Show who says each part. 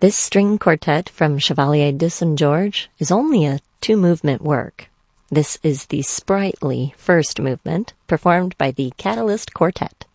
Speaker 1: This string quartet from Chevalier de St. George is only a two-movement work. This is the sprightly first movement, performed by the Catalyst Quartet.